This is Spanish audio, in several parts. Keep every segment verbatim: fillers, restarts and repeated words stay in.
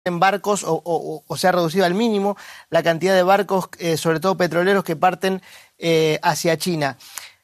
en barcos o, o, o se ha reducido al mínimo la cantidad de barcos, eh, sobre todo petroleros, que parten eh, hacia China.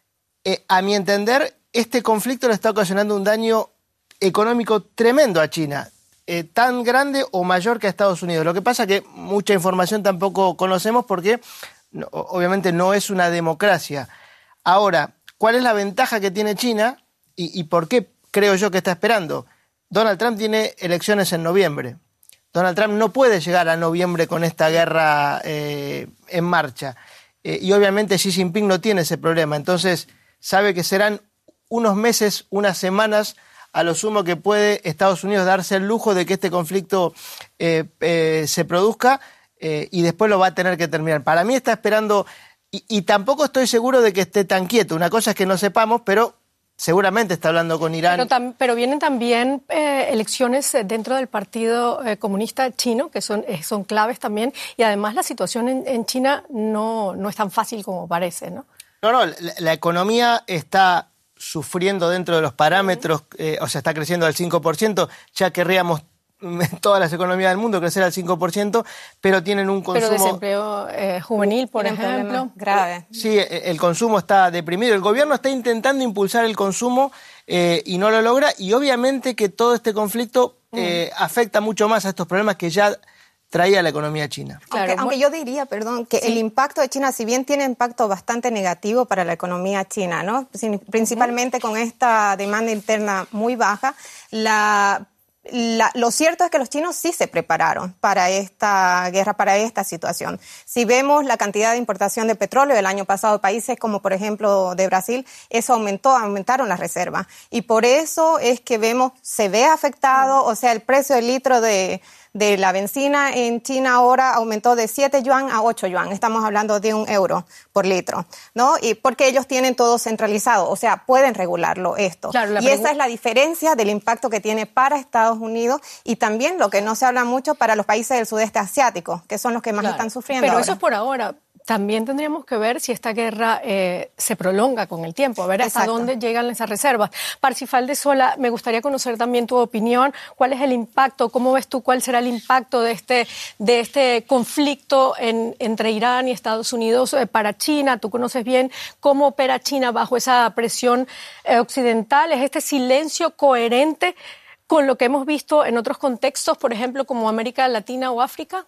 Eh, a mi entender, este conflicto le está ocasionando un daño económico tremendo a China, eh, tan grande o mayor que a Estados Unidos. Lo que pasa es que mucha información tampoco conocemos porque no, obviamente no es una democracia. Ahora, ¿cuál es la ventaja que tiene China y, y por qué creo yo que está esperando? Donald Trump tiene elecciones en noviembre. Donald Trump no puede llegar a noviembre con esta guerra eh, en marcha. Eh, y obviamente Xi Jinping no tiene ese problema. Entonces sabe que serán unos meses, unas semanas, a lo sumo que puede Estados Unidos darse el lujo de que este conflicto eh, eh, se produzca eh, y después lo va a tener que terminar. Para mí está esperando, y, y tampoco estoy seguro de que esté tan quieto. Una cosa es que no sepamos, pero seguramente está hablando con Irán. Pero, tam, pero vienen también eh, elecciones dentro del Partido eh, Comunista Chino, que son, eh, son claves también, y además la situación en, en China no, no es tan fácil como parece, ¿no? No, no, la, la economía está sufriendo dentro de los parámetros, eh, o sea, está creciendo al cinco por ciento, ya querríamos todas las economías del mundo crecer al cinco por ciento, pero tienen un consumo... Pero desempleo eh, juvenil, por ejemplo. Grave. Sí, el consumo está deprimido. El gobierno está intentando impulsar el consumo eh, y no lo logra, y obviamente que todo este conflicto eh, mm. afecta mucho más a estos problemas que ya traía la economía china. Claro, aunque, aunque yo diría, perdón, que sí. el impacto de China, si bien tiene impacto bastante negativo para la economía china, ¿no? Principalmente uh-huh. con esta demanda interna muy baja, la... La, lo cierto es que los chinos sí se prepararon para esta guerra, para esta situación. Si vemos la cantidad de importación de petróleo del año pasado, países como por ejemplo de Brasil, eso aumentó, aumentaron las reservas. Y por eso es que vemos, se ve afectado, o sea, el precio del litro de, de la benzina en China ahora aumentó de siete yuan a ocho yuan. Estamos hablando de un euro por litro, ¿no? Y porque ellos tienen todo centralizado, o sea, pueden regularlo esto. Claro, y esa es la diferencia del impacto que tiene para Estados Unidos y también lo que no se habla mucho para los países del sudeste asiático, que son los que más claro. están sufriendo Pero ahora. Eso es por ahora. También tendríamos que ver si esta guerra eh, se prolonga con el tiempo, a ver hasta Exacto. dónde llegan esas reservas. Parsifal de Sola, me gustaría conocer también tu opinión. ¿Cuál es el impacto? ¿Cómo ves tú cuál será el impacto de este, de este conflicto en, entre Irán y Estados Unidos eh, para China? Tú conoces bien cómo opera China bajo esa presión eh, occidental. ¿Es este silencio coherente con lo que hemos visto en otros contextos, por ejemplo, como América Latina o África?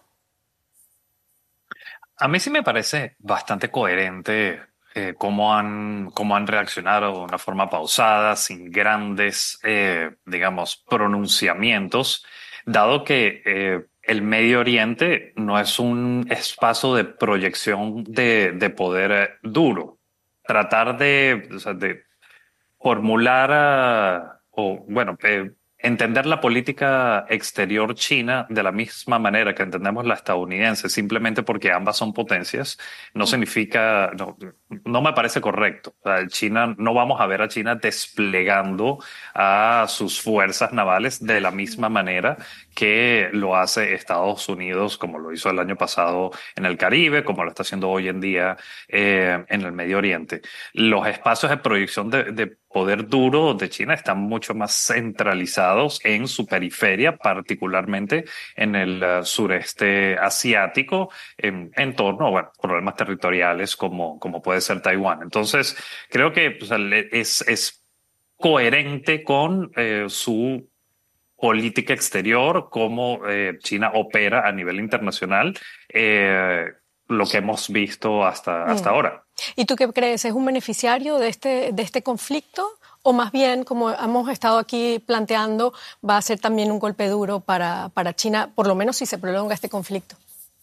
A mí sí me parece bastante coherente eh, cómo han, cómo han reaccionado de una forma pausada, sin grandes, eh, digamos, pronunciamientos, dado que eh, el Medio Oriente no es un espacio de proyección de, de poder eh, duro. Tratar de, o sea, de formular uh, o, bueno, eh, entender la política exterior china de la misma manera que entendemos la estadounidense, simplemente porque ambas son potencias, no significa, no, no me parece correcto. O sea, China, no vamos a ver a China desplegando a sus fuerzas navales de la misma manera que lo hace Estados Unidos, como lo hizo el año pasado en el Caribe, como lo está haciendo hoy en día eh, en el Medio Oriente. Los espacios de proyección de, de poder duro de China están mucho más centralizados en su periferia, particularmente en el uh, sureste asiático, en, en torno a bueno, problemas territoriales como, como puede ser Taiwán. Entonces, creo que pues, es, es coherente con eh, su política exterior, cómo eh, China opera a nivel internacional, eh, lo que hemos visto hasta, hasta mm. ahora. ¿Y tú qué crees? ¿Es un beneficiario de este, de este conflicto? ¿O más bien, como hemos estado aquí planteando, va a ser también un golpe duro para, para China, por lo menos si se prolonga este conflicto?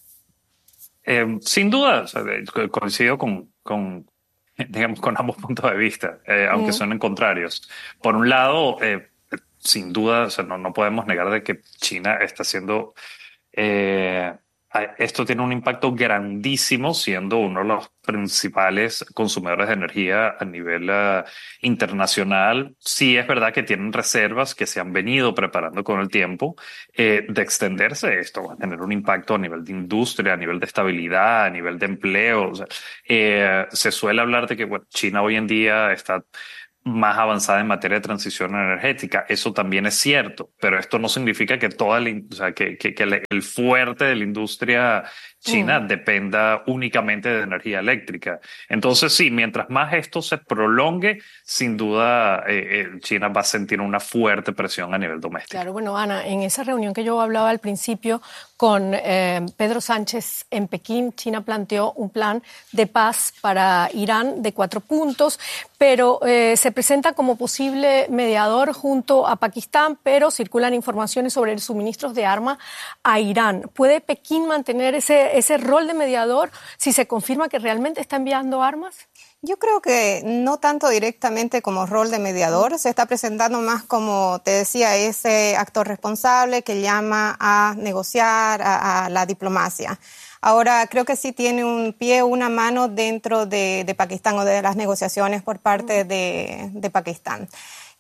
Eh, sin duda, o sea, coincido con, con, digamos, con ambos puntos de vista, eh, aunque mm. suenen contrarios. Por un lado, eh, sin duda, o sea, no, no podemos negar de que China está haciendo... Eh, esto tiene un impacto grandísimo, siendo uno de los principales consumidores de energía a nivel uh, internacional. Sí es verdad que tienen reservas que se han venido preparando con el tiempo. Eh, de extenderse esto va a tener un impacto a nivel de industria, a nivel de estabilidad, a nivel de empleo. O sea, eh, se suele hablar de que bueno, China hoy en día está más avanzada en materia de transición energética. Eso también es cierto, pero esto no significa que toda la, o sea, que, que, que el fuerte de la industria china mm. dependa únicamente de energía eléctrica. Entonces, sí, mientras más esto se prolongue, sin duda eh, eh, China va a sentir una fuerte presión a nivel doméstico. Claro, bueno, Ana, en esa reunión que yo hablaba al principio con eh, Pedro Sánchez en Pekín, China planteó un plan de paz para Irán de cuatro puntos, pero eh, se presenta como posible mediador junto a Pakistán, pero circulan informaciones sobre el suministro de armas a Irán. ¿Puede Pekín mantener ese, ese rol de mediador si se confirma que realmente está enviando armas? Yo creo que no tanto directamente como rol de mediador, se está presentando más como, te decía, ese actor responsable que llama a negociar, a, a la diplomacia. Ahora, creo que sí tiene un pie o una mano dentro de, de Pakistán o de las negociaciones por parte de, de Pakistán.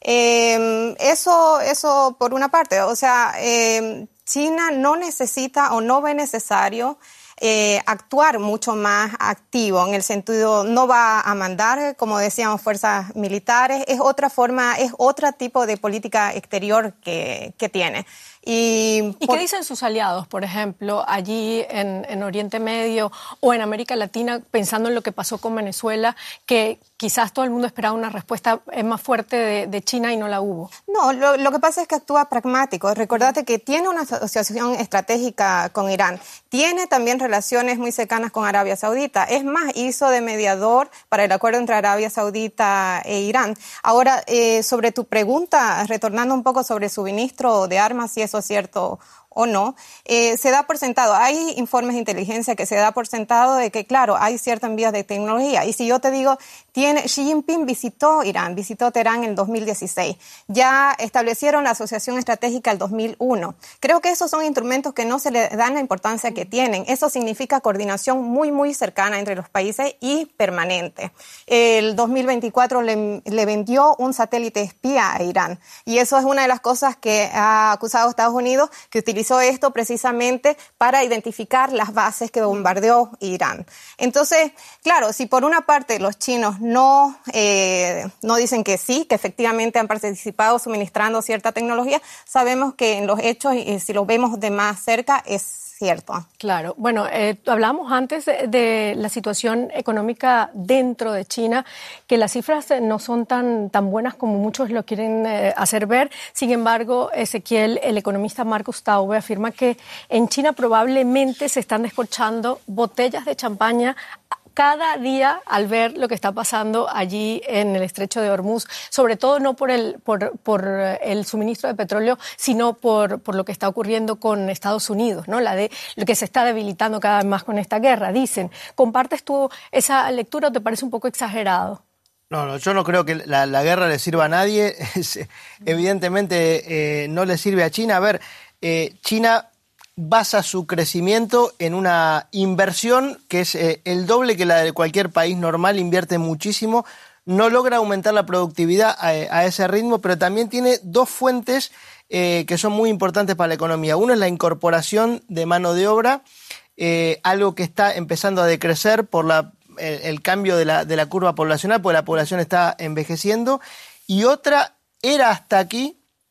Eh, eso, eso por una parte, o sea, eh, China no necesita o no ve necesario Eh, actuar mucho más activo, en el sentido, no va a mandar, como decíamos, fuerzas militares, es otra forma, es otro tipo de política exterior que, que tiene. ¿Y, ¿Y por... qué dicen sus aliados, por ejemplo, allí en, en Oriente Medio o en América Latina, pensando en lo que pasó con Venezuela, que quizás todo el mundo esperaba una respuesta más fuerte de, de China y no la hubo? No, lo, lo que pasa es que actúa pragmático. Recordate que tiene una asociación estratégica con Irán, tiene también relaciones muy cercanas con Arabia Saudita. Es más, hizo de mediador para el acuerdo entre Arabia Saudita e Irán. Ahora, eh, sobre tu pregunta, retornando un poco sobre el suministro de armas, si eso es cierto o no, eh, se da por sentado, hay informes de inteligencia que se da por sentado de que, claro, hay ciertas envíos de tecnología. Y si yo te digo, tiene, Xi Jinping visitó Irán, visitó Teherán en el dos mil dieciséis, ya establecieron la asociación estratégica el dos mil uno. Creo que esos son instrumentos que no se le dan la importancia que tienen. Eso significa coordinación muy, muy cercana entre los países y permanente. El dos mil veinticuatro le, le vendió un satélite espía a Irán, y eso es una de las cosas que ha acusado Estados Unidos, que utilizó esto precisamente para identificar las bases que bombardeó Irán. Entonces, claro, si por una parte los chinos no, eh, no dicen que sí, que efectivamente han participado suministrando cierta tecnología, sabemos que en los hechos, y si lo vemos de más cerca, es cierto. Claro. Bueno, eh, hablamos antes de, de la situación económica dentro de China, que las cifras no son tan, tan buenas como muchos lo quieren eh, hacer ver. Sin embargo, Ezequiel, el economista Marcus Taube, afirma que en China probablemente se están descorchando botellas de champaña cada día al ver lo que está pasando allí en el estrecho de Hormuz, sobre todo no por el, por, por el suministro de petróleo, sino por, por lo que está ocurriendo con Estados Unidos, ¿no? La de, lo que se está debilitando cada vez más con esta guerra, dicen. ¿Compartes tú esa lectura o te parece un poco exagerado? No, no, yo no creo que la, la guerra le sirva a nadie. Evidentemente eh, no le sirve a China. A ver, eh, China basa su crecimiento en una inversión que es eh, el doble que la de cualquier país normal, invierte muchísimo, no logra aumentar la productividad a, a ese ritmo, pero también tiene dos fuentes eh, que son muy importantes para la economía. Uno es la incorporación de mano de obra, eh, algo que está empezando a decrecer por la, el, el cambio de la, de la curva poblacional, porque la población está envejeciendo, y otra era hasta aquí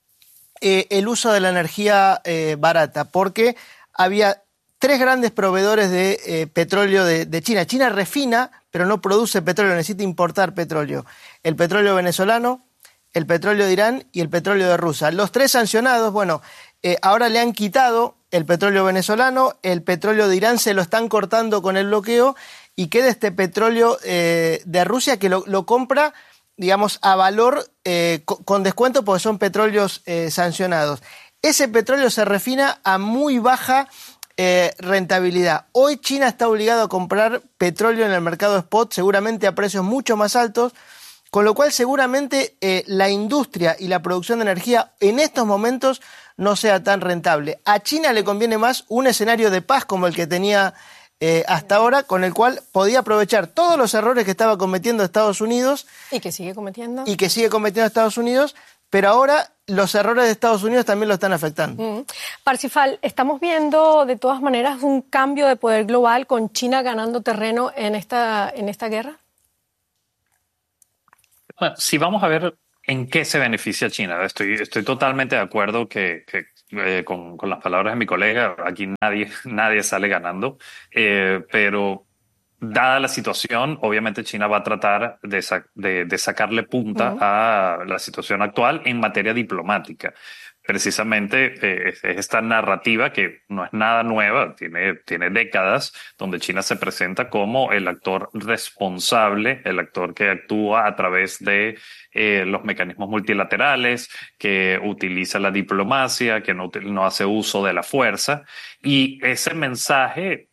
Eh, el uso de la energía eh, barata, porque había tres grandes proveedores de eh, petróleo de, de China. China refina, pero no produce petróleo, necesita importar petróleo. El petróleo venezolano, el petróleo de Irán y el petróleo de Rusia. Los tres sancionados, bueno, eh, ahora le han quitado el petróleo venezolano, el petróleo de Irán se lo están cortando con el bloqueo y queda este petróleo eh, de Rusia que lo, lo compra, digamos, a valor eh, con descuento porque son petróleos eh, sancionados. Ese petróleo se refina a muy baja eh, rentabilidad. Hoy China está obligado a comprar petróleo en el mercado spot, seguramente a precios mucho más altos, con lo cual seguramente eh, la industria y la producción de energía en estos momentos no sea tan rentable. A China le conviene más un escenario de paz como el que tenía Eh, hasta ahora, con el cual podía aprovechar todos los errores que estaba cometiendo Estados Unidos. Y que sigue cometiendo. Y que sigue cometiendo Estados Unidos, pero ahora los errores de Estados Unidos también lo están afectando. Mm. Parsifal, estamos viendo de todas maneras un cambio de poder global con China ganando terreno en esta, en esta guerra. Bueno, si vamos a ver en qué se beneficia China, estoy, estoy totalmente de acuerdo que, que eh, con, con las palabras de mi colega, aquí nadie, nadie sale ganando, eh, pero dada la situación, obviamente China va a tratar de, sa- de, de sacarle punta Uh-huh. a la situación actual en materia diplomática. Precisamente eh, es es esta narrativa que no es nada nueva, tiene, tiene décadas, donde China se presenta como el actor responsable, el actor que actúa a través de eh, los mecanismos multilaterales, que utiliza la diplomacia, que no, util- no hace uso de la fuerza. Y ese mensaje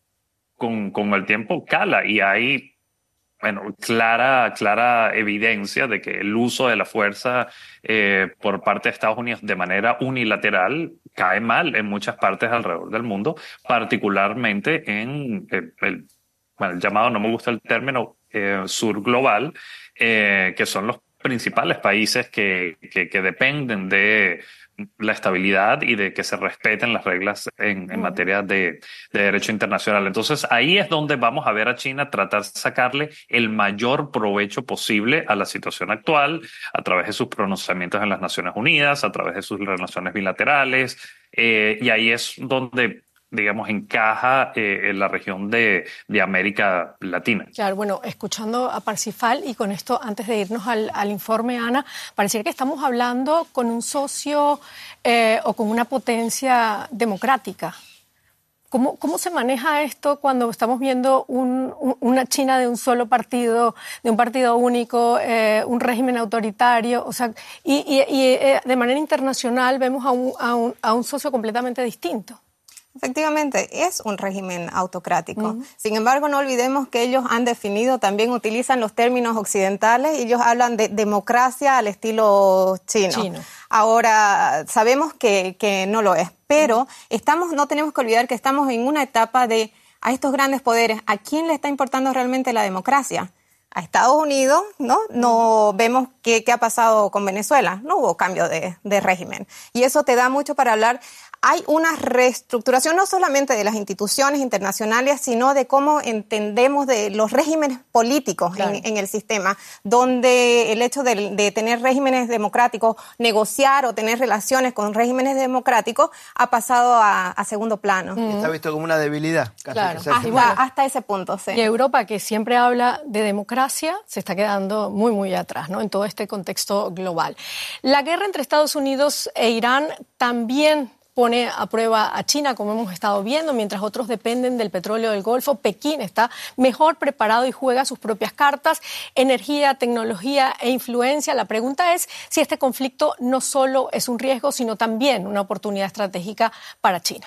con, con el tiempo cala y hay, bueno, clara, clara evidencia de que el uso de la fuerza eh, por parte de Estados Unidos de manera unilateral cae mal en muchas partes alrededor del mundo, particularmente en el, el, bueno, el llamado, no me gusta el término, eh, sur global, eh, que son los principales países que, que, que dependen de la estabilidad y de que se respeten las reglas en, en materia de, de derecho internacional. Entonces, ahí es donde vamos a ver a China tratar de sacarle el mayor provecho posible a la situación actual a través de sus pronunciamientos en las Naciones Unidas, a través de sus relaciones bilaterales, eh, y ahí es donde, digamos, encaja eh, en la región de, de América Latina. Claro, bueno, escuchando a Parsifal y con esto, antes de irnos al, al informe, Ana, pareciera que estamos hablando con un socio eh, o con una potencia democrática. ¿Cómo, cómo se maneja esto cuando estamos viendo un, un, una China de un solo partido, de un partido único, eh, un régimen autoritario? O sea, y, y, y eh, de manera internacional vemos a un, a, un, a un socio completamente distinto. Efectivamente, es un régimen autocrático. Uh-huh. Sin embargo, no olvidemos que ellos han definido, también utilizan los términos occidentales, y ellos hablan de democracia al estilo chino. chino. Ahora, sabemos que, que no lo es, pero uh-huh. estamos, no tenemos que olvidar que estamos en una etapa de, a estos grandes poderes, ¿a quién le está importando realmente la democracia? A Estados Unidos, ¿no? No vemos qué, qué ha pasado con Venezuela. No hubo cambio de, de régimen. Y eso te da mucho para hablar. Hay una reestructuración no solamente de las instituciones internacionales, sino de cómo entendemos de los regímenes políticos claro. en, en el sistema, donde el hecho de, de tener regímenes democráticos, negociar o tener relaciones con regímenes democráticos, ha pasado a, a segundo plano. Mm. Está visto como una debilidad. Casi claro. que se hasta, bueno, hasta ese punto, sí. Y Europa, que siempre habla de democracia, se está quedando muy, muy atrás, ¿no? En todo este contexto global. La guerra entre Estados Unidos e Irán también pone a prueba a China, como hemos estado viendo, mientras otros dependen del petróleo del Golfo. Pekín está mejor preparado y juega sus propias cartas, energía, tecnología e influencia. La pregunta es si este conflicto no solo es un riesgo, sino también una oportunidad estratégica para China.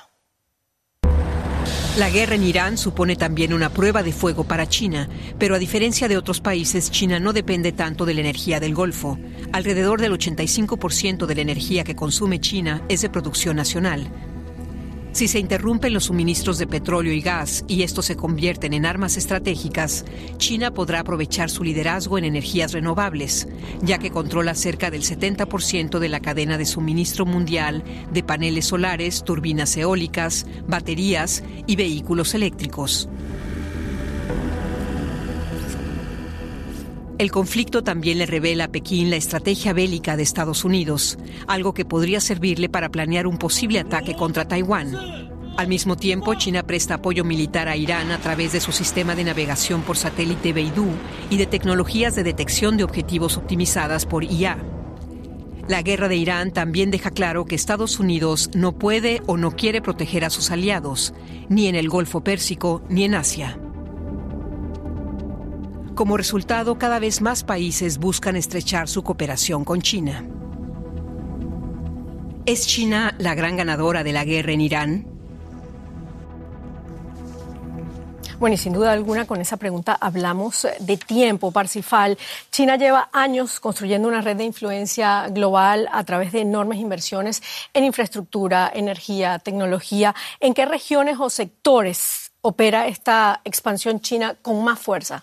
La guerra en Irán supone también una prueba de fuego para China, pero a diferencia de otros países, China no depende tanto de la energía del Golfo. Alrededor del ochenta y cinco por ciento de la energía que consume China es de producción nacional. Si se interrumpen los suministros de petróleo y gas y estos se convierten en armas estratégicas, China podrá aprovechar su liderazgo en energías renovables, ya que controla cerca del setenta por ciento de la cadena de suministro mundial de paneles solares, turbinas eólicas, baterías y vehículos eléctricos. El conflicto también le revela a Pekín la estrategia bélica de Estados Unidos, algo que podría servirle para planear un posible ataque contra Taiwán. Al mismo tiempo, China presta apoyo militar a Irán a través de su sistema de navegación por satélite Beidou y de tecnologías de detección de objetivos optimizadas por I A. La guerra de Irán también deja claro que Estados Unidos no puede o no quiere proteger a sus aliados, ni en el Golfo Pérsico ni en Asia. Como resultado, cada vez más países buscan estrechar su cooperación con China. ¿Es China la gran ganadora de la guerra en Irán? Bueno, y sin duda alguna con esa pregunta hablamos de tiempo, Parsifal. China lleva años construyendo una red de influencia global a través de enormes inversiones en infraestructura, energía, tecnología. ¿En qué regiones o sectores opera esta expansión china con más fuerza?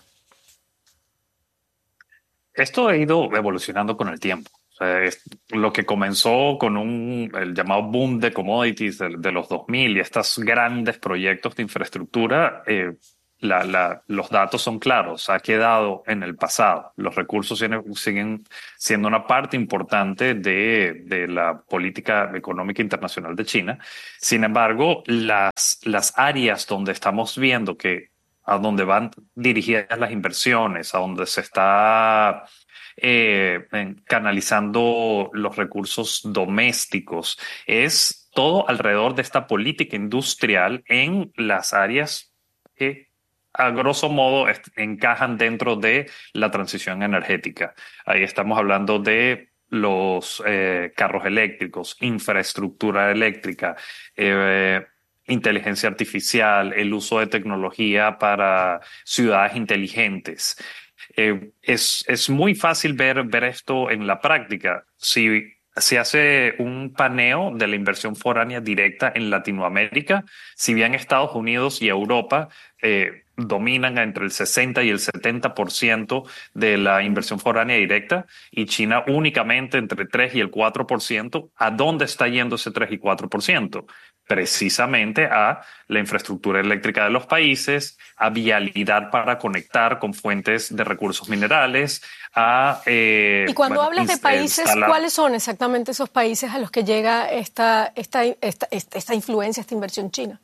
Esto ha ido evolucionando con el tiempo. O sea, es lo que comenzó con un, el llamado boom de commodities de, de los dos mil y estos grandes proyectos de infraestructura, eh, la, la, los datos son claros, ha quedado en el pasado. Los recursos siguen, siguen siendo una parte importante de, de la política económica internacional de China. Sin embargo, las, las áreas donde estamos viendo que a donde van dirigidas las inversiones, a donde se está eh, canalizando los recursos domésticos, es todo alrededor de esta política industrial en las áreas que a grosso modo encajan dentro de la transición energética. Ahí estamos hablando de los eh, carros eléctricos, infraestructura eléctrica, eh, inteligencia artificial, el uso de tecnología para ciudades inteligentes. Eh, es, es muy fácil ver, ver esto en la práctica. Si se hace un paneo de la inversión foránea directa en Latinoamérica, si bien Estados Unidos y Europa eh, dominan entre el sesenta y el setenta por ciento de la inversión foránea directa y China únicamente entre tres y el cuatro por ciento, ¿a dónde está yendo ese tres y cuatro por ciento? Precisamente a la infraestructura eléctrica de los países, a vialidad para conectar con fuentes de recursos minerales, a... Eh, y cuando bueno, hablas de países, instalar... ¿cuáles son exactamente esos países a los que llega esta, esta, esta, esta, esta influencia, esta inversión china?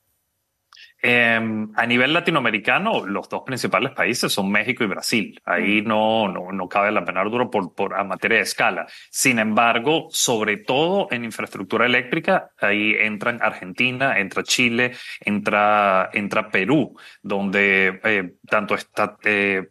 Eh, a nivel latinoamericano, los dos principales países son México y Brasil. Ahí no, no, no cabe la menor duda por, por, a materia de escala. Sin embargo, sobre todo en infraestructura eléctrica, ahí entran Argentina, entra Chile, entra, entra Perú, donde eh, tanto está... Eh,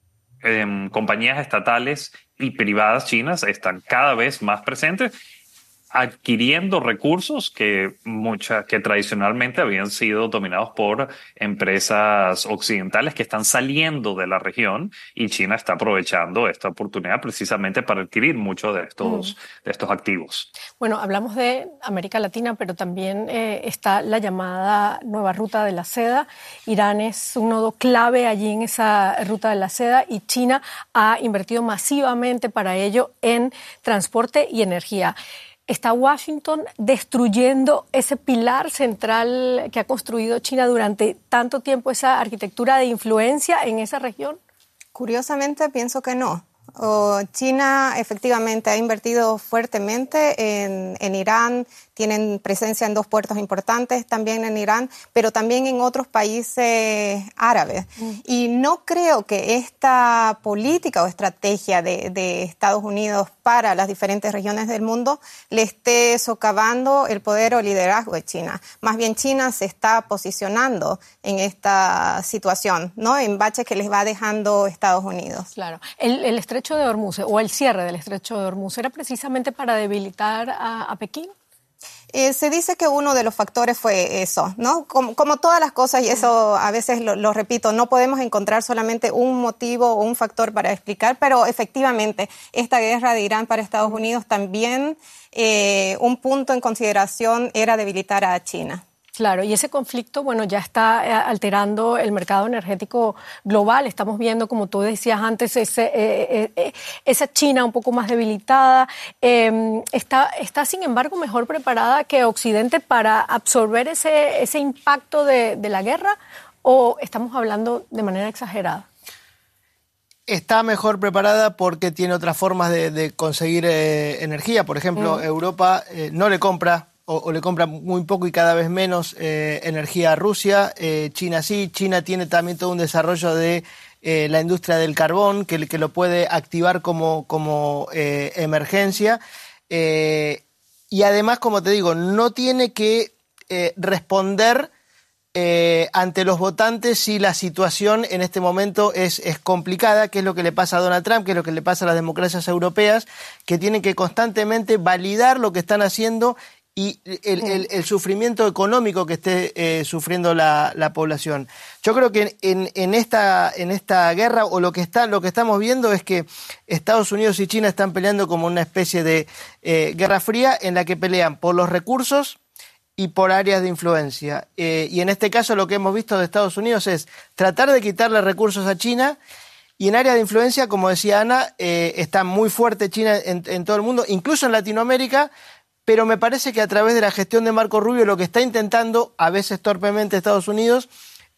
eh, compañías estatales y privadas chinas están cada vez más presentes, adquiriendo recursos que, mucha, que tradicionalmente habían sido dominados por empresas occidentales que están saliendo de la región, y China está aprovechando esta oportunidad precisamente para adquirir muchos de estos, mm. de estos activos. Bueno, hablamos de América Latina, pero también eh, está la llamada nueva ruta de la seda. Irán es un nodo clave allí en esa ruta de la seda y China ha invertido masivamente para ello en transporte y energía. ¿Está Washington destruyendo ese pilar central que ha construido China durante tanto tiempo, esa arquitectura de influencia en esa región? Curiosamente, pienso que no. Oh, China efectivamente ha invertido fuertemente en, en Irán, tienen presencia en dos puertos importantes también en Irán, pero también en otros países árabes. Mm. Y no creo que esta política o estrategia de, de Estados Unidos para las diferentes regiones del mundo le esté socavando el poder o liderazgo de China. Más bien China se está posicionando en esta situación, ¿no? En baches que les va dejando Estados Unidos. Claro. El, el estrecho de Hormuz o el cierre del estrecho de Hormuz era precisamente para debilitar a, a Pekín. Eh, se dice que uno de los factores fue eso, ¿no? Como, como todas las cosas, y eso a veces lo, lo repito, no podemos encontrar solamente un motivo o un factor para explicar, pero efectivamente esta guerra de Irán para Estados Unidos también eh, un punto en consideración era debilitar a China. Claro, y ese conflicto, bueno, ya está alterando el mercado energético global. Estamos viendo, como tú decías antes, ese, eh, eh, esa China un poco más debilitada. Eh, está, está, sin embargo, mejor preparada que Occidente para absorber ese, ese impacto de, de la guerra, ¿o estamos hablando de manera exagerada? Está mejor preparada porque tiene otras formas de, de conseguir eh, energía. Por ejemplo, mm. Europa eh, no le compra O, o le compra muy poco y cada vez menos eh, energía a Rusia. Eh, China sí. China tiene también todo un desarrollo de eh, la industria del carbón que, que lo puede activar como, como eh, emergencia. Eh, y además, como te digo, no tiene que eh, responder eh, ante los votantes si la situación en este momento es, es complicada, que es lo que le pasa a Donald Trump, que es lo que le pasa a las democracias europeas, que tienen que constantemente validar lo que están haciendo y el, el, el sufrimiento económico que esté eh, sufriendo la, la población. Yo creo que en, en, esta, en esta guerra, o lo que, está, lo que estamos viendo es que Estados Unidos y China están peleando como una especie de eh, guerra fría en la que pelean por los recursos y por áreas de influencia. Eh, y en este caso lo que hemos visto de Estados Unidos es tratar de quitarle recursos a China. Y en área de influencia, como decía Ana, eh, está muy fuerte China en, en todo el mundo, incluso en Latinoamérica. Pero me parece que a través de la gestión de Marco Rubio lo que está intentando, a veces torpemente Estados Unidos,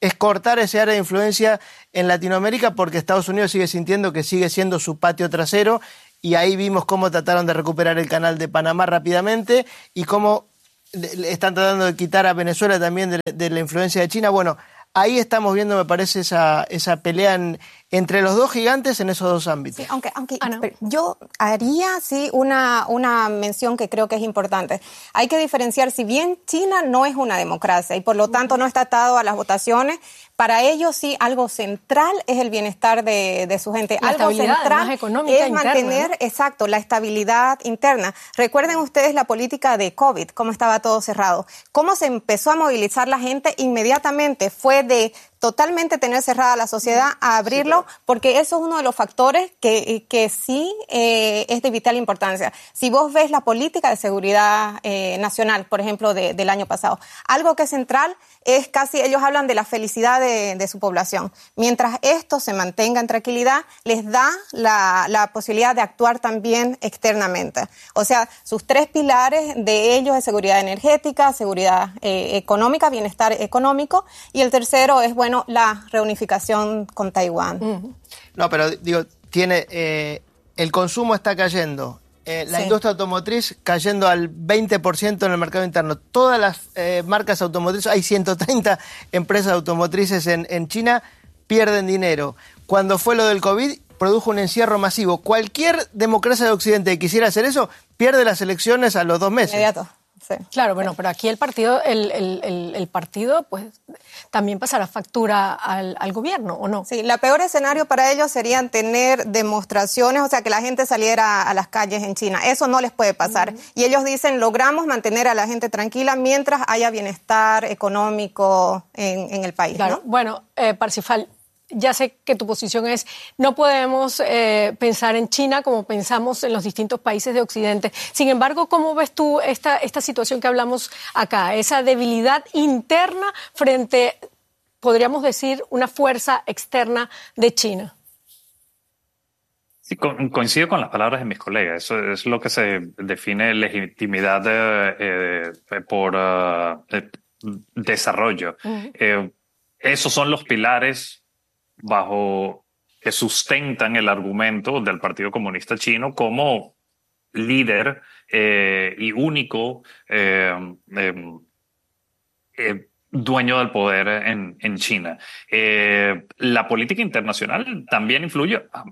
es cortar ese área de influencia en Latinoamérica, porque Estados Unidos sigue sintiendo que sigue siendo su patio trasero, y ahí vimos cómo trataron de recuperar el canal de Panamá rápidamente y cómo están tratando de quitar a Venezuela también de, de la influencia de China. Bueno, ahí estamos viendo, me parece, esa, esa pelea en, entre los dos gigantes en esos dos ámbitos. Sí, aunque, aunque ah, no. yo haría sí una, una mención que creo que es importante. Hay que diferenciar, si bien China no es una democracia y por lo tanto no está atado a las votaciones, para ellos sí algo central es el bienestar de, de su gente. La algo central económica es interna, mantener, ¿no? Exacto, la estabilidad interna. Recuerden ustedes la política de COVID, cómo estaba todo cerrado. Cómo se empezó a movilizar la gente inmediatamente. Fue de totalmente tener cerrada la sociedad a abrirlo, sí, porque eso es uno de los factores que, que sí eh, es de vital importancia. Si vos ves la política de seguridad eh, nacional, por ejemplo, de, del año pasado, algo que es central es casi, ellos hablan de la felicidad de, de su población. Mientras esto se mantenga en tranquilidad, les da la, la posibilidad de actuar también externamente. O sea, sus tres pilares de ellos es seguridad energética, seguridad eh, económica, bienestar económico, y el tercero es, bueno, la reunificación con Taiwán. Uh-huh. No, pero digo, tiene eh, el consumo está cayendo, eh, la sí. industria automotriz cayendo al veinte por ciento en el mercado interno. Todas las eh, marcas automotrices, hay ciento treinta empresas automotrices en, en China, pierden dinero. Cuando fue lo del COVID, produjo un encierro masivo. Cualquier democracia de Occidente que quisiera hacer eso, pierde las elecciones a los dos meses. Inmediato. Sí. Claro, bueno, pero aquí el partido, el, el, el, el partido, pues, también pasará factura al, al gobierno, ¿o no? Sí, la peor escenario para ellos serían tener demostraciones, o sea, que la gente saliera a las calles en China. Eso no les puede pasar. Uh-huh. Y ellos dicen, logramos mantener a la gente tranquila mientras haya bienestar económico en, en el país, claro. ¿no? Bueno, eh, Parsifal, ya sé que tu posición es, no podemos eh, pensar en China como pensamos en los distintos países de Occidente. Sin embargo, ¿cómo ves tú esta, esta situación que hablamos acá? Esa debilidad interna frente, podríamos decir, una fuerza externa de China. Sí, co- coincido con las palabras de mis colegas. Eso es lo que se define legitimidad eh, eh, por uh, eh, desarrollo. Uh-huh. Eh, esos son los pilares bajo que sustentan el argumento del Partido Comunista Chino como líder eh, y único eh, eh, eh, dueño del poder en, en China. Eh, la política internacional también influye a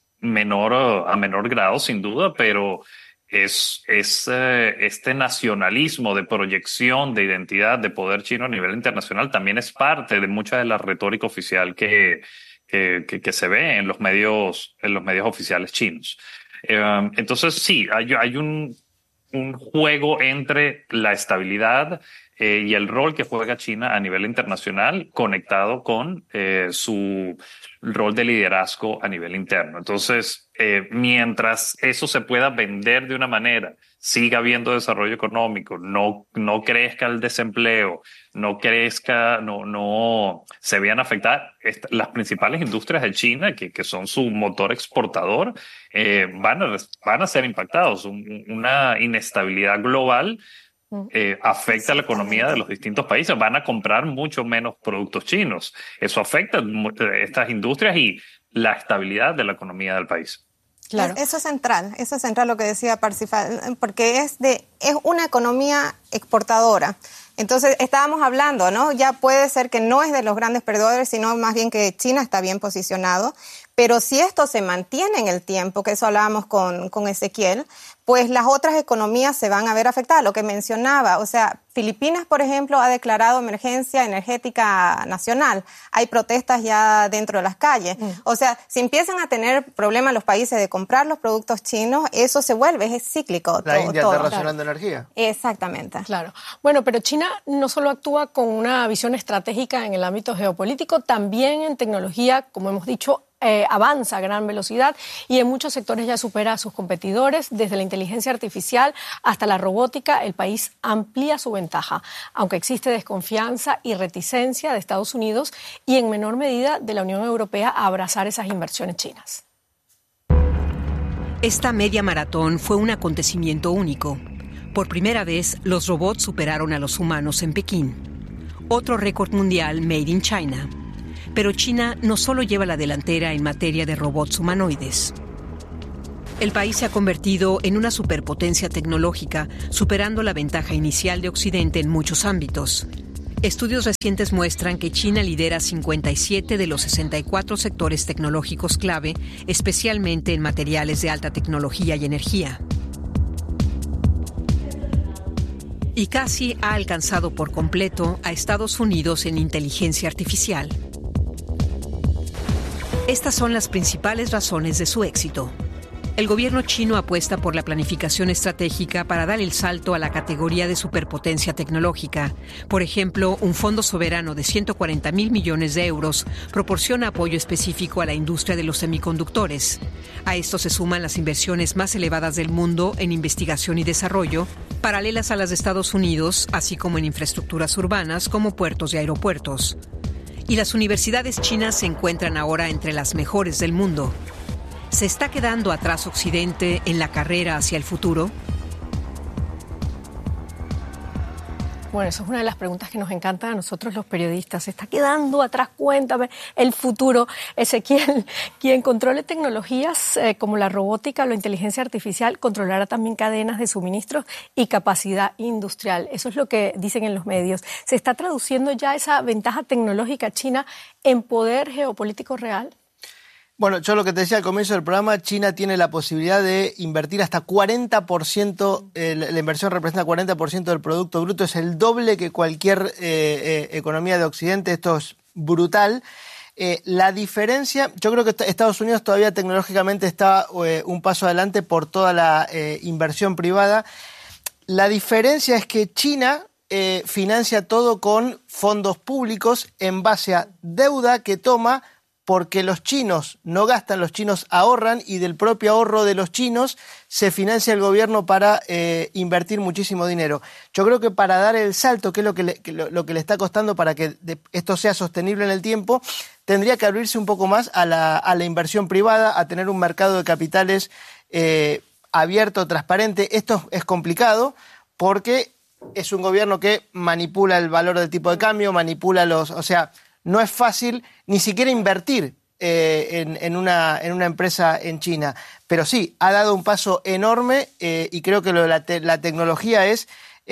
menor, a menor grado, sin duda, pero es, es eh, este nacionalismo de proyección de identidad de poder chino a nivel internacional también es parte de mucha de la retórica oficial que, que, que, que se ve en los medios, en los medios oficiales chinos. Eh, entonces, sí, hay, hay un, un juego entre la estabilidad eh, y el rol que juega China a nivel internacional conectado con eh, su rol de liderazgo a nivel interno. Entonces, eh, mientras eso se pueda vender de una manera, siga habiendo desarrollo económico, no, no crezca el desempleo, no crezca, no, no se vean afectadas esta, las principales industrias de China, que, que son su motor exportador, eh, van, a, van a ser impactados. Un, una inestabilidad global Eh, afecta a la economía de los distintos países. Van a comprar mucho menos productos chinos. Eso afecta a estas industrias y la estabilidad de la economía del país. Claro. Eso es central, eso es central lo que decía Parsifal, porque es de es una economía exportadora. Entonces, estábamos hablando, ¿no? Ya puede ser que no es de los grandes perdedores, sino más bien que China está bien posicionado. Pero si esto se mantiene en el tiempo, que eso hablábamos con, con Ezequiel, pues las otras economías se van a ver afectadas. Lo que mencionaba, o sea, Filipinas, por ejemplo, ha declarado emergencia energética nacional. Hay protestas ya dentro de las calles. Mm. O sea, si empiezan a tener problemas los países de comprar los productos chinos, eso se vuelve, es cíclico. La todo, India todo. está racionando claro. energía. Exactamente. Claro. Bueno, pero China no solo actúa con una visión estratégica en el ámbito geopolítico, también en tecnología, como hemos dicho, Eh, avanza a gran velocidad y en muchos sectores ya supera a sus competidores. Desde la inteligencia artificial hasta la robótica, el país amplía su ventaja, aunque existe desconfianza y reticencia de Estados Unidos y en menor medida de la Unión Europea a abrazar esas inversiones chinas. Esta media maratón fue un acontecimiento único. Por primera vez, los robots superaron a los humanos en Pekín. Otro récord mundial made in China. Pero China no solo lleva la delantera en materia de robots humanoides. El país se ha convertido en una superpotencia tecnológica, superando la ventaja inicial de Occidente en muchos ámbitos. Estudios recientes muestran que China lidera cincuenta y siete de los sesenta y cuatro sectores tecnológicos clave, especialmente en materiales de alta tecnología y energía. Y casi ha alcanzado por completo a Estados Unidos en inteligencia artificial. Estas son las principales razones de su éxito. El gobierno chino apuesta por la planificación estratégica para dar el salto a la categoría de superpotencia tecnológica. Por ejemplo, un fondo soberano de ciento cuarenta mil millones de euros proporciona apoyo específico a la industria de los semiconductores. A esto se suman las inversiones más elevadas del mundo en investigación y desarrollo, paralelas a las de Estados Unidos, así como en infraestructuras urbanas como puertos y aeropuertos. Y las universidades chinas se encuentran ahora entre las mejores del mundo. ¿Se está quedando atrás Occidente en la carrera hacia el futuro? Bueno, eso es una de las preguntas que nos encanta a nosotros los periodistas. ¿Se está quedando atrás? Cuéntame el futuro. Ezequiel, quien controle tecnologías eh, como la robótica o la inteligencia artificial, controlará también cadenas de suministros y capacidad industrial. Eso es lo que dicen en los medios. ¿Se está traduciendo ya esa ventaja tecnológica china en poder geopolítico real? Bueno, yo lo que te decía al comienzo del programa, China tiene la posibilidad de invertir hasta cuarenta por ciento, eh, la inversión representa cuarenta por ciento del Producto Bruto, es el doble que cualquier eh, eh, economía de Occidente, esto es brutal. Eh, la diferencia, yo creo que Estados Unidos todavía tecnológicamente está eh, un paso adelante por toda la eh, inversión privada. La diferencia es que China eh, financia todo con fondos públicos en base a deuda que toma porque los chinos no gastan, los chinos ahorran y del propio ahorro de los chinos se financia el gobierno para eh, invertir muchísimo dinero. Yo creo que para dar el salto, que es lo que le, que lo, lo que le está costando para que de, esto sea sostenible en el tiempo, tendría que abrirse un poco más a la, a la inversión privada, a tener un mercado de capitales eh, abierto, transparente. Esto es complicado porque es un gobierno que manipula el valor del tipo de cambio, manipula los... o sea, no es fácil ni siquiera invertir eh, en, en, una, en una empresa en China. Pero sí, ha dado un paso enorme eh, y creo que lo de la, te- la tecnología es,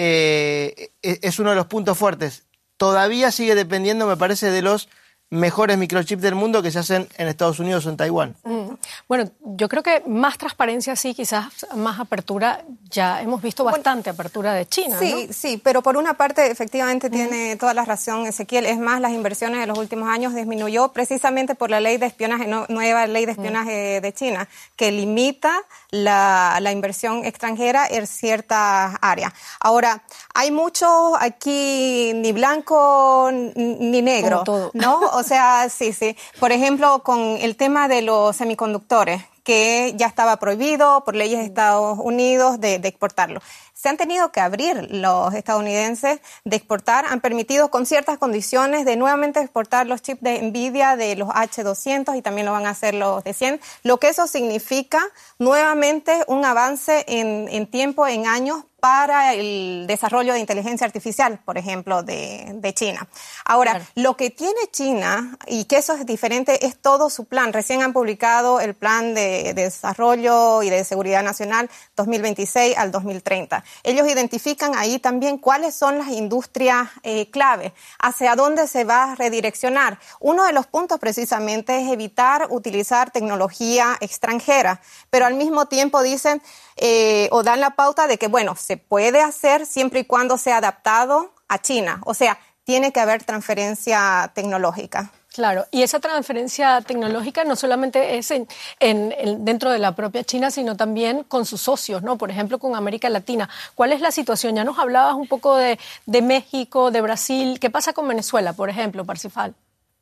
eh, es uno de los puntos fuertes. Todavía sigue dependiendo, me parece, de los mejores microchips del mundo que se hacen en Estados Unidos o en Taiwán. Mm. Bueno, yo creo que más transparencia sí, quizás más apertura. Ya hemos visto bastante bueno, apertura de China, sí, ¿no? Sí, pero por una parte efectivamente mm. tiene toda la razón Ezequiel. Es más, las inversiones de los últimos años disminuyó precisamente por la ley de espionaje, no, nueva ley de espionaje mm. de China, que limita la, la inversión extranjera en ciertas áreas. Ahora, hay mucho aquí ni blanco ni negro, como todo. ¿no? O sea, sí, sí. Por ejemplo, con el tema de los semiconductores, que ya estaba prohibido por leyes de Estados Unidos de, de exportarlo. Se han tenido que abrir los estadounidenses de exportar, han permitido con ciertas condiciones de nuevamente exportar los chips de Nvidia de los H doscientos y también lo van a hacer los de cien, lo que eso significa nuevamente un avance en, en tiempo, en años, para el desarrollo de inteligencia artificial, por ejemplo, de, de China. Ahora, claro. Lo que tiene China, y que eso es diferente, es todo su plan. Recién han publicado el plan de, de desarrollo y de seguridad nacional dos mil veintiséis al dos mil treinta. Ellos identifican ahí también cuáles son las industrias eh, clave, hacia dónde se va a redireccionar. Uno de los puntos precisamente es evitar utilizar tecnología extranjera, pero al mismo tiempo dicen eh, o dan la pauta de que, bueno, se puede hacer siempre y cuando sea adaptado a China. O sea, tiene que haber transferencia tecnológica. Claro, y esa transferencia tecnológica no solamente es en, en, en, dentro de la propia China, sino también con sus socios, ¿no? Por ejemplo, con América Latina. ¿Cuál es la situación? Ya nos hablabas un poco de, de México, de Brasil. ¿Qué pasa con Venezuela, por ejemplo, Parsifal?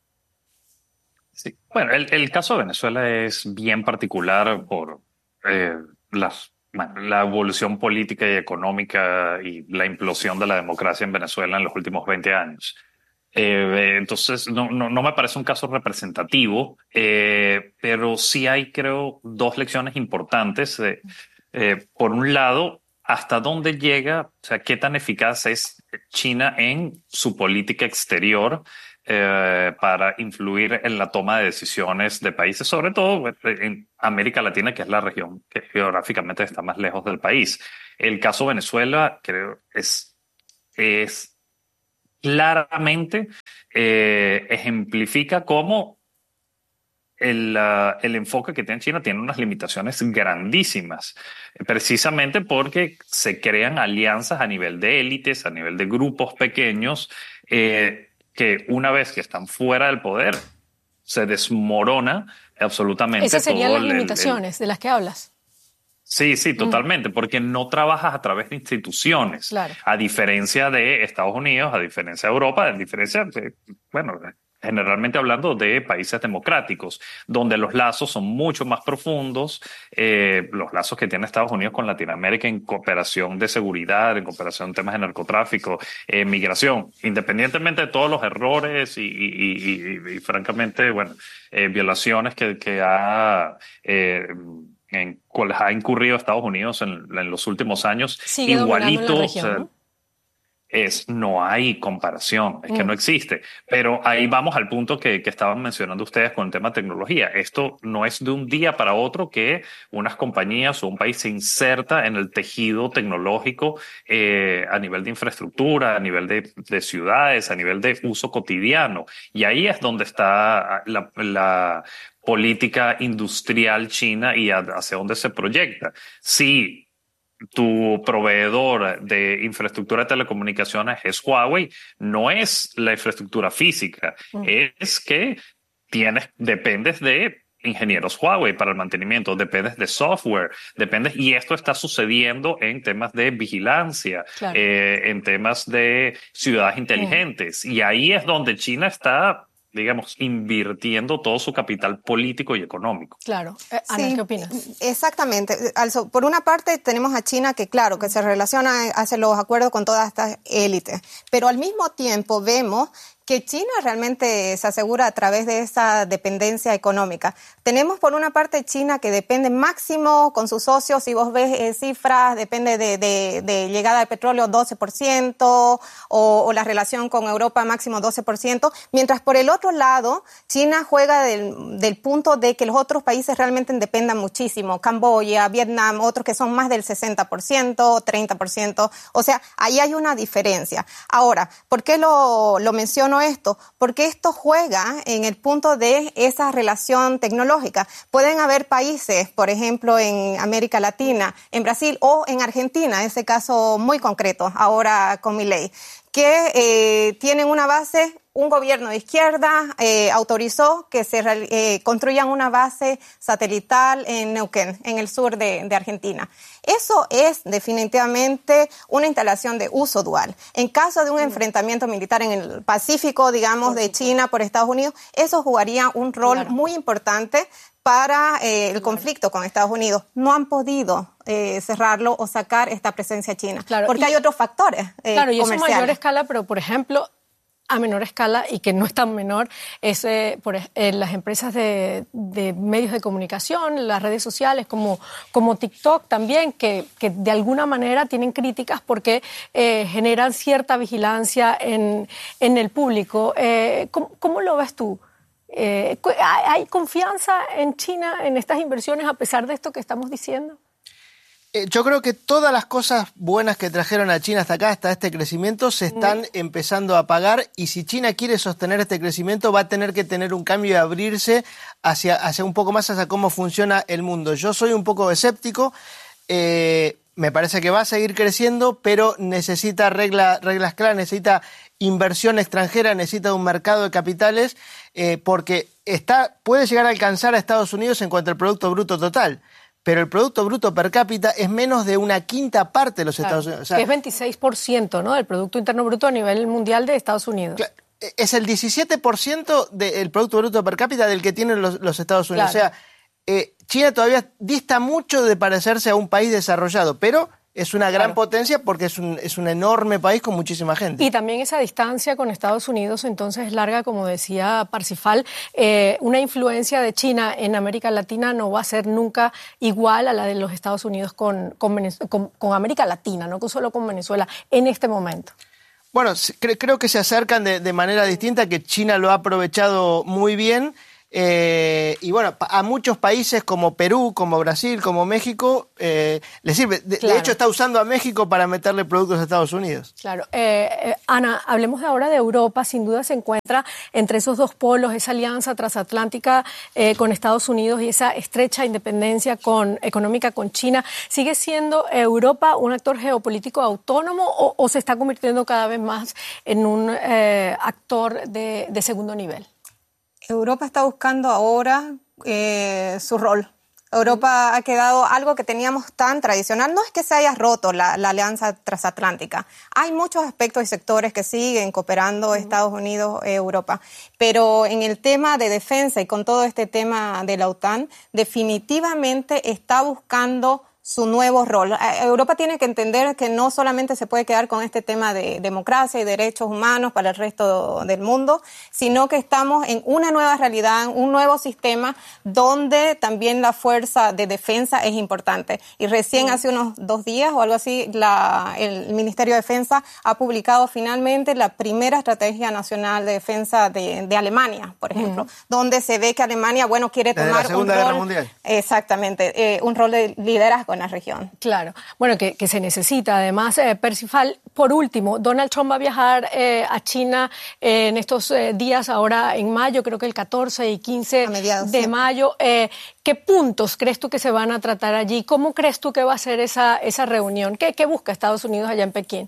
Sí. Bueno, el, el caso de Venezuela es bien particular por eh, las... Bueno, la evolución política y económica y la implosión de la democracia en Venezuela en los últimos veinte años. Eh, entonces, no, no, no me parece un caso representativo, eh, pero sí hay, creo, dos lecciones importantes. Eh, eh, por un lado, hasta dónde llega, o sea, qué tan eficaz es China en su política exterior eh, para influir en la toma de decisiones de países, sobre todo en América Latina, que es la región que geográficamente está más lejos del país. El caso Venezuela, creo, es, es claramente eh, ejemplifica cómo El, uh, el enfoque que tiene China tiene unas limitaciones grandísimas, precisamente porque se crean alianzas a nivel de élites, a nivel de grupos pequeños, eh, que una vez que están fuera del poder, se desmorona absolutamente todo. Esas serían todo las el, limitaciones el, el... de las que hablas. Sí, sí, totalmente, mm. porque no trabajas a través de instituciones, claro. A diferencia de Estados Unidos, a diferencia de Europa, a diferencia de, bueno, generalmente hablando de países democráticos, donde los lazos son mucho más profundos, eh, los lazos que tiene Estados Unidos con Latinoamérica en cooperación de seguridad, en cooperación en temas de narcotráfico, eh, migración, independientemente de todos los errores y, y, y, y, y francamente, bueno, eh, violaciones que, que ha... Eh, en cuales ha incurrido Estados Unidos en, en los últimos años, sigue igualito, región, o sea, ¿no? es, no hay comparación, es mm. que no existe. Pero ahí vamos al punto que, que estaban mencionando ustedes con el tema de tecnología. Esto no es de un día para otro que unas compañías o un país se inserta en el tejido tecnológico eh, a nivel de infraestructura, a nivel de, de ciudades, a nivel de uso cotidiano. Y ahí es donde está la, la política industrial china y hacia dónde se proyecta. Sí, tu proveedor de infraestructura de telecomunicaciones es Huawei, no es la infraestructura física, mm. es que tienes, dependes de ingenieros Huawei para el mantenimiento, dependes de software, dependes, y esto está sucediendo en temas de vigilancia, claro. eh, en temas de ciudades inteligentes, mm. y ahí es donde China está, digamos, invirtiendo todo su capital político y económico. Claro. Eh, Ana, sí, ¿qué opinas? Exactamente. Also, por una parte tenemos a China que, claro, que se relaciona, hace los acuerdos con todas estas élites, pero al mismo tiempo vemos que China realmente se asegura a través de esa dependencia económica. Tenemos por una parte China que depende máximo con sus socios, si vos ves eh, cifras, depende de, de, de llegada de petróleo doce por ciento o, o la relación con Europa máximo doce por ciento, mientras por el otro lado China juega del, del punto de que los otros países realmente dependan muchísimo, Camboya, Vietnam, otros que son más del sesenta por ciento, treinta por ciento, o sea, ahí hay una diferencia. Ahora, ¿por qué lo, lo menciono esto? Porque esto juega en el punto de esa relación tecnológica. Pueden haber países, por ejemplo, en América Latina, en Brasil o en Argentina, ese caso muy concreto, ahora con Milei, que eh, tienen una base, un gobierno de izquierda eh, autorizó que se eh, construyan una base satelital en Neuquén, en el sur de, de Argentina. Eso es definitivamente una instalación de uso dual. En caso de un enfrentamiento militar en el Pacífico, digamos, de China por Estados Unidos, eso jugaría un rol claro. muy importante para eh, el conflicto con Estados Unidos. No han podido eh, cerrarlo o sacar esta presencia china, claro. porque y, hay otros factores eh, Claro, y eso comerciales. a mayor escala, pero por ejemplo, a menor escala y que no es tan menor, es eh, por, eh, las empresas de, de medios de comunicación, las redes sociales como, como TikTok también, que, que de alguna manera tienen críticas porque eh, generan cierta vigilancia en, en el público. Eh, ¿cómo, ¿Cómo lo ves tú? Eh, ¿Hay confianza en China en estas inversiones a pesar de esto que estamos diciendo? Eh, yo creo que todas las cosas buenas que trajeron a China hasta acá, hasta este crecimiento, se están mm. empezando a pagar, y si China quiere sostener este crecimiento va a tener que tener un cambio y abrirse hacia, hacia un poco más hacia cómo funciona el mundo. Yo soy un poco escéptico, eh, me parece que va a seguir creciendo, pero necesita regla, reglas claras, necesita inversión extranjera, necesita un mercado de capitales, eh, porque está, puede llegar a alcanzar a Estados Unidos en cuanto al Producto Bruto Total, pero el Producto Bruto per cápita es menos de una quinta parte de los claro, Estados Unidos. O sea, que es veintiséis por ciento, ¿no?, del Producto Interno Bruto a nivel mundial de Estados Unidos. Claro, es el diecisiete por ciento del Producto Bruto per cápita del que tienen los, los Estados Unidos. Claro. O sea, eh, China todavía dista mucho de parecerse a un país desarrollado, pero es una gran claro. potencia porque es un, es un enorme país con muchísima gente. Y también esa distancia con Estados Unidos entonces es larga, como decía Parsifal. Eh, una influencia de China en América Latina no va a ser nunca igual a la de los Estados Unidos con, con, con, con América Latina, no solo con Venezuela, en este momento. Bueno, cre- creo que se acercan de, de manera distinta, que China lo ha aprovechado muy bien. Eh, y bueno, a muchos países como Perú, como Brasil, como México, eh, le sirve. De, claro. de hecho, está usando a México para meterle productos a Estados Unidos. Claro. Eh, eh, Ana, hablemos ahora de Europa. Sin duda se encuentra entre esos dos polos, esa alianza transatlántica eh, con Estados Unidos y esa estrecha independencia con, económica con China. ¿Sigue siendo Europa un actor geopolítico autónomo o, o se está convirtiendo cada vez más en un eh, actor de, de segundo nivel? Europa está buscando ahora eh, su rol. Europa ha quedado algo que teníamos tan tradicional. No es que se haya roto la, la alianza transatlántica. Hay muchos aspectos y sectores que siguen cooperando uh-huh. Estados Unidos, eh, Europa. Pero en el tema de defensa y con todo este tema de la OTAN, definitivamente está buscando su nuevo rol. Europa tiene que entender que no solamente se puede quedar con este tema de democracia y derechos humanos para el resto del mundo, sino que estamos en una nueva realidad, un nuevo sistema donde también la fuerza de defensa es importante. Y recién hace unos dos días o algo así, la, el Ministerio de Defensa ha publicado finalmente la primera Estrategia Nacional de Defensa de, de Alemania, por ejemplo, uh-huh. donde se ve que Alemania, bueno, quiere tomar Desde la Segunda un rol... Guerra Mundial. Exactamente, eh, un rol de liderazgo en la región. Claro, bueno, que, que se necesita. Además, eh, Percival, por último, Donald Trump va a viajar eh, a China eh, en estos eh, días, ahora en mayo, creo que el catorce y quince mediados, de sí. mayo. Eh, ¿Qué puntos crees tú que se van a tratar allí? ¿Cómo crees tú que va a ser esa, esa reunión? ¿Qué, qué busca Estados Unidos allá en Pekín?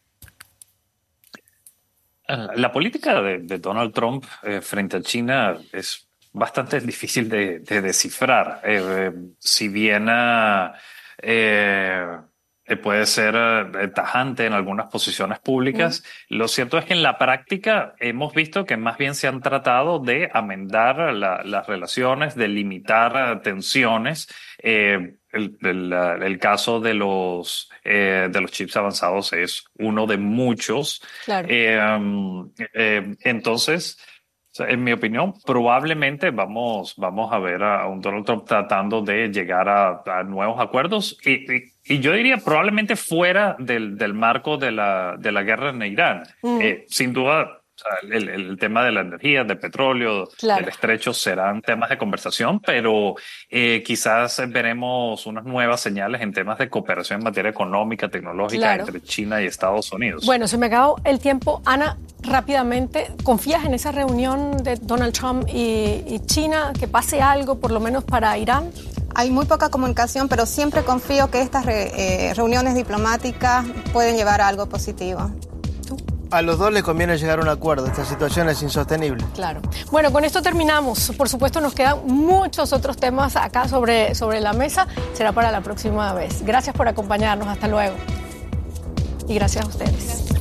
La política de, de Donald Trump eh, frente a China es bastante difícil de, de descifrar. Eh, eh, si bien uh, eh, puede ser uh, tajante en algunas posiciones públicas, mm. lo cierto es que en la práctica hemos visto que más bien se han tratado de amendar la, las relaciones, de limitar uh, tensiones. Eh, el, el, uh, el caso de los, eh, de los chips avanzados es uno de muchos. Claro. Eh, um, eh, entonces... En mi opinión, probablemente vamos, vamos a ver a un Donald Trump tratando de llegar a, a nuevos acuerdos y, y, y yo diría probablemente fuera del, del marco de la, de la guerra en Irán. Mm. Eh, sin duda, o sea, el, el tema de la energía, del petróleo, claro. del estrecho serán temas de conversación, pero eh, quizás veremos unas nuevas señales en temas de cooperación en materia económica, tecnológica claro. entre China y Estados Unidos. Bueno, se me acabó el tiempo. Ana, rápidamente, ¿confías en esa reunión de Donald Trump y, y China, que pase algo por lo menos para Irán? Hay muy poca comunicación, pero siempre confío que estas re, eh, reuniones diplomáticas pueden llevar a algo positivo. A los dos les conviene llegar a un acuerdo. Esta situación es insostenible. Claro. Bueno, con esto terminamos. Por supuesto, nos quedan muchos otros temas acá sobre, sobre la mesa. Será para la próxima vez. Gracias por acompañarnos. Hasta luego. Y gracias a ustedes.